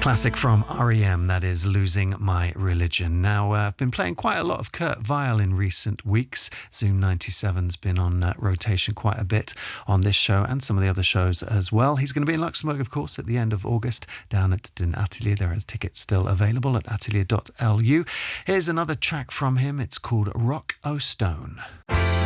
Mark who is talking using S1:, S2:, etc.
S1: Classic from REM, that is Losing My Religion. Now, I've been playing quite a lot of Kurt Weill in recent weeks. Zoom 97's been on rotation quite a bit on this show and some of the other shows as well. He's going to be in Luxembourg, of course, at the end of August down at Den Atelier. There are tickets still available at atelier.lu. Here's another track from him. It's called Rock O' Stone.